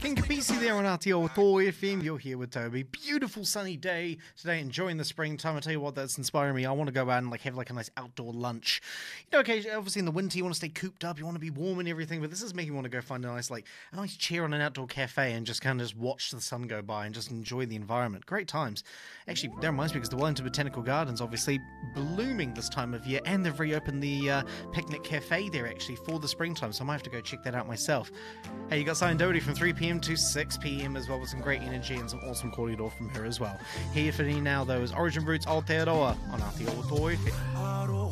King Kapisi there on Aotearoa FM. You're here with Toby. Beautiful sunny day today, enjoying the springtime. I tell you what, that's inspiring me. I want to go out and have a nice outdoor lunch. Okay, obviously in the winter you want to stay cooped up, you want to be warm and everything, but this is making me want to go find a nice chair on an outdoor cafe and just watch the sun go by and just enjoy the environment. Great times. Actually, that reminds me, because the Wellington Botanical Gardens obviously blooming this time of year, and they've reopened the picnic cafe there actually for the springtime, so I might have to go check that out myself. Hey, you got Simon Doherty from 3pm to 6pm as well, with some great energy and some awesome kōrero from her as well. Here for me now though is Origin Roots Aotearoa on Aotearoa FM.